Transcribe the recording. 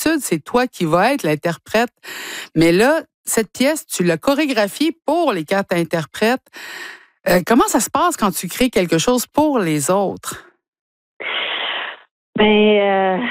d'habitude, c'est toi qui vas être l'interprète. Mais là, cette pièce, tu l'as chorégraphiée pour les 4 interprètes. Comment ça se passe quand tu crées quelque chose pour les autres? Ben,